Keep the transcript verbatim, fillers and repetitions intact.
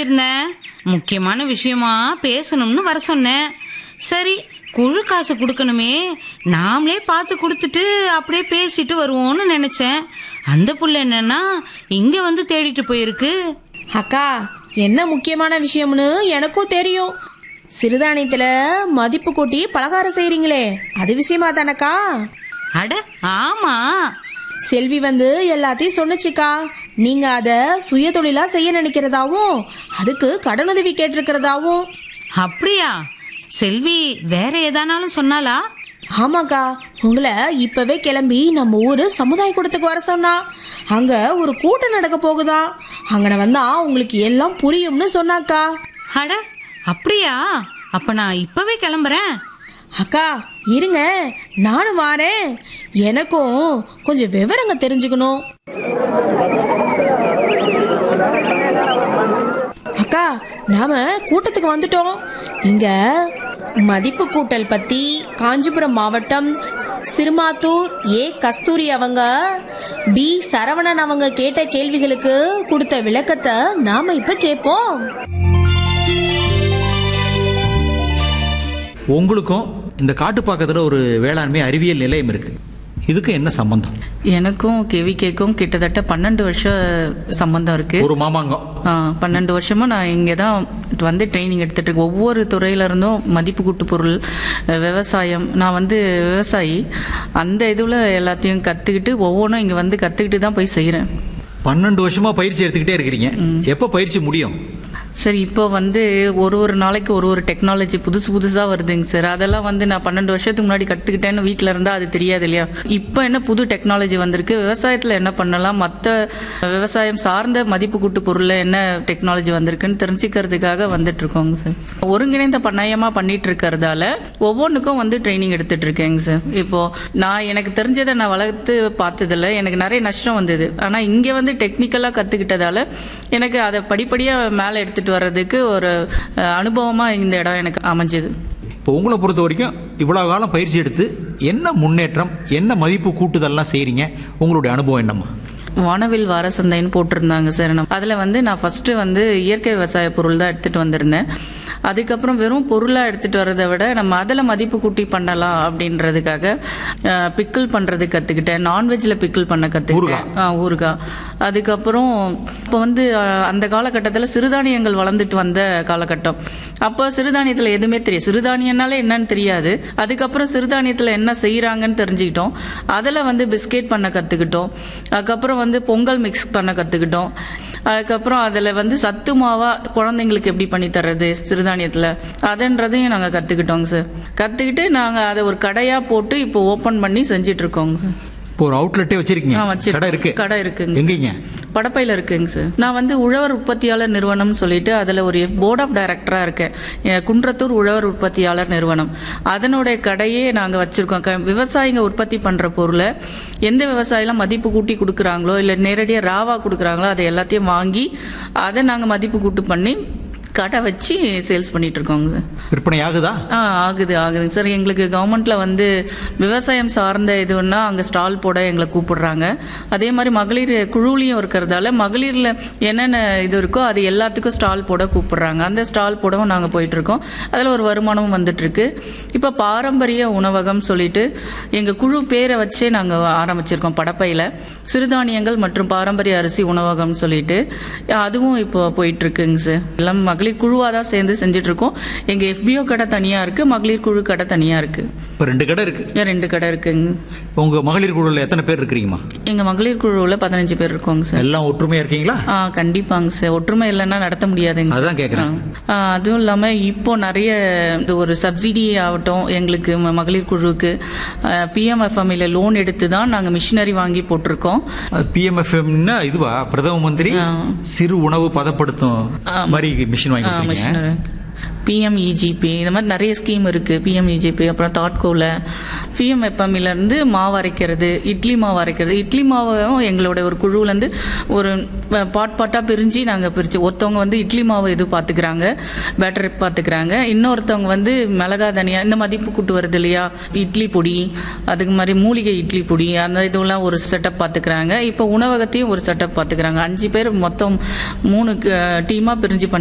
போயிருந்தேன். முக்கியமான விஷயமா பேசணும்னு வர சொன்னேன். சரி, குழு காசு கொடுக்கணுமே, நாமளே பார்த்து கொடுத்துட்டு அப்படியே பேசிட்டு வருவோம்னு நினைச்சேன். அந்த புள்ள என்னன்னா இங்க வந்து தேடிட்டு போயிருக்கு. அக்கா, என்ன முக்கியமான விஷயம்னு எனக்கும் தெரியும். சிறுதானியத்துல மதிப்பு கூட்டி பலகாரம் செய்றீங்களே, அது விஷயமா தானக்கா? அட ஆமா, செல்வி வந்து எல்லாத்தையும் சொன்னுச்சுக்கா. நீங்க அத சுய தொழிலா செய்ய நினைக்கிறதாவும் அதுக்கு கடனுதவி கேட்டிருக்கிறதாவும். அப்படியா? செல்வி வேற ஏதானாலும் சொன்னாலா? ஆமாக்கா, உங்களை இப்பவே கிளம்பி நம்ம ஊரு சமுதாய கூடத்துக்கு வர சொன்னா. அங்க ஒரு கூட்டம் நடக்க போகுதாம். அங்கன வந்தா உங்களுக்கு எல்லாம் புரியும்னு சொன்னாக்கா. அட அப்படியா? அப்ப நான் இப்பவே கிளம்புறேன். அக்கா இருங்க, நானும் வாரேன். எனக்கும் கொஞ்சம் விவரங்க தெரிஞ்சுக்கணும். அக்கா, நாம கூட்டத்துக்கு வந்துட்டோம். இங்க மதிப்பு கூட்டல் பத்தி காஞ்சிபுரம் மாவட்டம் சிறுமாத்தூர் ஏ கஸ்தூரி அவங்க பி சரவணன் அவங்க கேட்ட கேள்விகளுக்கு கொடுத்த விளக்கத்தை நாம இப்ப கேட்போம். உங்களுக்கும் இந்த காட்டுப்பாக்கத்துல ஒரு வேளாண்மை அறிவியல் நிலையம் இருக்கு, இதுக்கு என்ன சம்பந்தம்? எனக்கும் கேவிகேக்கும் கிட்டத்தட்ட பன்னெண்டு வருஷம் சம்பந்தம் இருக்கு. ஒரு மாமாங்கம். பன்னெண்டு வருஷமா நான் இங்கே தான் வந்து ட்ரைனிங் எடுத்துட்டு இருக்கேன். ஒவ்வொரு துறையில இருந்தும் மதிப்பு கூட்டு பொருள், விவசாயம், நான் வந்து விவசாயி, அந்த இதுல எல்லாத்தையும் கத்துக்கிட்டு ஒவ்வொன்றும் இங்க வந்து கத்துக்கிட்டு தான் போய் செய்யறேன். பன்னெண்டு வருஷமா பயிற்சி எடுத்துக்கிட்டே இருக்கிறீங்க, எப்ப பயிற்சி முடியும்? சரி, இப்போ வந்து ஒரு ஒரு நாளைக்கு ஒரு ஒரு டெக்னாலஜி புதுசு புதுசாக வருதுங்க சார். அதெல்லாம் வந்து நான் பன்னெண்டு வருஷத்துக்கு முன்னாடி கற்றுக்கிட்டேன்னு வீட்டில் இருந்தால் அது தெரியாது இல்லையா? இப்போ என்ன புது டெக்னாலஜி வந்திருக்கு, விவசாயத்தில் என்ன பண்ணலாம், மற்ற விவசாயம் சார்ந்த மதிப்பு கூட்டு பொருளில் என்ன டெக்னாலஜி வந்திருக்குன்னு தெரிஞ்சுக்கிறதுக்காக வந்துட்டு இருக்கோங்க சார். ஒருங்கிணைந்த பண்ணையமாக பண்ணிட்டு இருக்கிறதால ஒவ்வொன்றுக்கும் வந்து ட்ரைனிங் எடுத்துட்டு இருக்கேங்க சார். இப்போ நான் எனக்கு தெரிஞ்சதை நான் வளர்த்து பார்த்ததில்ல, எனக்கு நிறைய நஷ்டம் வந்தது. ஆனால் இங்கே வந்து டெக்னிக்கலாக கற்றுக்கிட்டதால எனக்கு அதை படிப்படியாக மேலே எடுத்துட்டு வர்றதுக்கு ஒரு அனுபவமா இந்த இடம் எனக்கு அமைஞ்சது. இப்போ உங்களை பொறுத்த வரைக்கும் இவ்வளவு காலம் பயிற்சி எடுத்து என்ன முன்னேற்றம், என்ன மதிப்பு கூட்டுதல்லாம் செய்றீங்க, உங்களுடைய அனுபவம் என்னம்மா? வானவில் வார சந்தைன்னு போட்டிருந்தாங்க சார். அதில் வந்து நான் ஃபர்ஸ்ட் வந்து இயற்கை விவசாய பொருள் தான் எடுத்துட்டு வந்திருந்தேன். அதுக்கப்புறம் வெறும் பொருளாக எடுத்துட்டு வர்றதை விட நம்ம அதில் மதிப்பு கூட்டி பண்ணலாம் அப்படின்றதுக்காக பிக்கிள் பண்ணுறது கற்றுக்கிட்டேன். நான்வெஜ்ல பிக்கிள் பண்ண கற்றுக்கிட்டேன், ஊறுகாய். அதுக்கப்புறம் இப்போ வந்து அந்த காலகட்டத்தில் சிறுதானியங்கள் வளர்ந்துட்டு வந்த காலகட்டம். அப்போ சிறுதானியத்தில் எதுவுமே தெரியாது, சிறுதானியனாலே என்னன்னு தெரியாது. அதுக்கப்புறம் சிறுதானியத்தில் என்ன செய்யறாங்கன்னு தெரிஞ்சுக்கிட்டோம். அதில் வந்து பிஸ்கெட் பண்ண கற்றுக்கிட்டோம். அதுக்கப்புறம் வந்து பொங்கல் மிக்ஸ் பண்ண கற்றுக்கிட்டோம். அதுக்கப்புறம் அதில் வந்து சத்து மாவா குழந்தைங்களுக்கு எப்படி பண்ணி தர்றது சிறுதானியத்தில், அதுன்றதையும் நாங்கள் கற்றுக்கிட்டோங்க சார். கற்றுக்கிட்டு நாங்கள் அதை ஒரு கடையாக போட்டு இப்போ ஓப்பன் பண்ணி செஞ்சுட்டு இருக்கோங்க சார். இப்போ ஒரு அவுட்லெட்டே வச்சிருக்கீங்க? கடை இருக்கு. கடை இருக்குங்க. எங்கீங்க? படப்பையில இருக்குங்க சார். நான் வந்து உழவர் உற்பத்தியாளர் நிறுவனம் சொல்லிட்டு அதில் ஒரு போர்ட் ஆஃப் டைரக்டரா இருக்கேன். குன்றத்தூர் உழவர் உற்பத்தியாளர் நிறுவனம், அதனுடைய கடையே நாங்கள் வச்சிருக்கோம். விவசாயிங்க உற்பத்தி பண்ற பொருளை எந்த விவசாயிலாம் மதிப்பு கூட்டி கொடுக்குறாங்களோ இல்லை நேரடியாக ராவா கொடுக்குறாங்களோ அதை எல்லாத்தையும் வாங்கி அதை நாங்கள் மதிப்பு கூட்டு பண்ணி கடை வச்சு சேல்ஸ் பண்ணிட்டு இருக்கோங்க சார். விற்பனை ஆகுதா? ஆ ஆகுது ஆகுதுங்க சார். எங்களுக்கு கவர்மெண்ட்ல வந்து விவசாயம் சார்ந்த இதுன்னா அங்கே ஸ்டால் போட எங்களை கூப்பிடுறாங்க. அதே மாதிரி மகளிர் குழுலையும் இருக்கிறதால மகளிர்ல என்னென்ன இது இருக்கோ அது எல்லாத்துக்கும் ஸ்டால் போட கூப்பிடுறாங்க. அந்த ஸ்டால் போடவும் நாங்கள் போயிட்டு இருக்கோம். அதில் ஒரு வருமானமும் வந்துட்டு இருக்கு. இப்போ பாரம்பரிய உணவகம் சொல்லிட்டு எங்கள் குழு பேரை வச்சே நாங்கள் ஆரம்பிச்சிருக்கோம். படப்பையில் சிறுதானியங்கள் மற்றும் பாரம்பரிய அரிசி உணவகம் சொல்லிட்டு அதுவும் இப்போ போயிட்டு இருக்குங்க சார். எல்லாம் மகளிர் குழுவா தான் சேர்ந்து செஞ்சுட்டு இருக்கோம். எங்க எஃபிஓ கடை தனியா இருக்கு, மகளிர் குழு கடை தனியா இருக்கு. இப்ப ரெண்டு கடை இருக்கு. ரெண்டு கடை இருக்குங்க. உங்க மகளிர் குழுல எத்தனை பேர் இருக்கீங்கம்மா? எங்க மகளிர் குழுவில் பதினஞ்சு பேர் இருக்கோங்க சார். எல்லாம் ஒற்றுமையா இருக்கீங்களா? ஆ கண்டிப்பாங்க சார். ஒற்றுமை இல்லைன்னா நடத்த முடியாதுங்க. அதான் கேட்குறேன். அதுவும் இல்லாம இப்போ நிறைய ஒரு சப்சிடி ஆகட்டும் எங்களுக்கு மகளிர் குழுவுக்கு பிஎம்எஃப்எம்ல லோன் எடுத்து தான் நாங்க மிஷினரி வாங்கி போட்டிருக்கோம். பிஎம்எஃப்எம்னா இதுவா, பிரதம மந்திரி சிறு உணவு பதப்படுத்தும் மாதிரி மிஷின் வாங்கி கொடுத்தீங்க. பிஎம்இஜிபி இந்த மாதிரி நிறைய ஸ்கீம் இருக்கு. பிஎம்இஜிபி அப்புறம் தாட்கோல பிஎம்எஃப்எம்ல இருந்து மாவு அரைக்கிறது, இட்லி மாவு அரைக்கிறது. இட்லி மாவும் எங்களோட ஒரு குழுல இருந்து ஒரு பாட் பாட்டா பிரிஞ்சு நாங்க பிரிச்சு, ஒருத்தவங்க வந்து இட்லி மாவு இது பாத்துக்கிறாங்க, பேட்டர் பாத்துக்கிறாங்க. இன்னொருத்தவங்க வந்து மிளகா தனியா இந்த மதிப்பு கூட்டு வருது இல்லையா, இட்லி பொடி, அதுக்கு மாதிரி மூலிகை இட்லி பொடி, அந்த இதெல்லாம் ஒரு செட்டப் பாத்துக்கிறாங்க. இப்போ உணவகத்தையும் ஒரு செட்டப் பாத்துக்கிறாங்க. அஞ்சு பேர் மொத்தம் மூணு டீமா பிரிஞ்சு பண்ணி